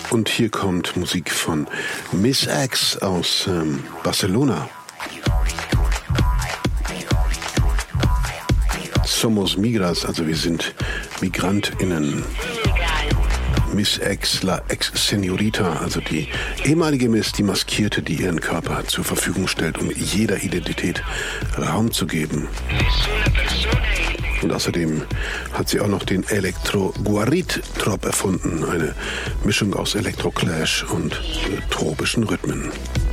Und hier kommt Musik von Miss X aus Barcelona. Somos Migras, also wir sind MigrantInnen. Miss X, la Ex-Senorita, also die ehemalige Miss, die Maskierte, die ihren Körper zur Verfügung stellt, um jeder Identität Raum zu geben. Und außerdem hat sie auch noch den Elektro-Guarit-Trop erfunden, eine Mischung aus Elektro-Clash und tropischen Rhythmen.